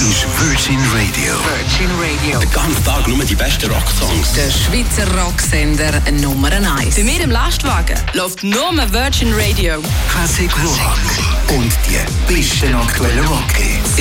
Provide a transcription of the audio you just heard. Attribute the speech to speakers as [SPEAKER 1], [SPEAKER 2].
[SPEAKER 1] ist Virgin Radio.
[SPEAKER 2] Virgin Radio.
[SPEAKER 3] Den ganzen Tag nur die besten Rocksongs.
[SPEAKER 2] Der Schweizer Rocksender Nummer 1.
[SPEAKER 4] Bei mir im Lastwagen läuft nur Virgin Radio.
[SPEAKER 1] Classic Rock. Und die besten aktuellen Rockhits.